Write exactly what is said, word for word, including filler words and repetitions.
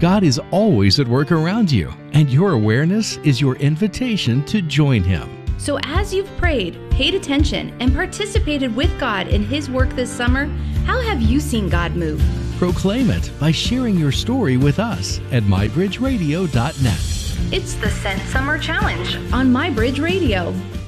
God is always at work around you, and your awareness is your invitation to join Him. So as you've prayed, paid attention, and participated with God in His work this summer, how have you seen God move? Proclaim it by sharing your story with us at my bridge radio dot net. It's the Send Summer Challenge on My Bridge Radio.